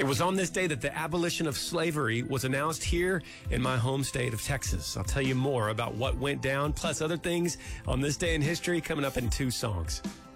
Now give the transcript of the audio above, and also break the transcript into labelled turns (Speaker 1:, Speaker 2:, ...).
Speaker 1: It was on this day that the abolition of slavery was announced here in my home state of Texas. I'll tell you more about what went down, plus other things on this day in history coming up in 2 songs.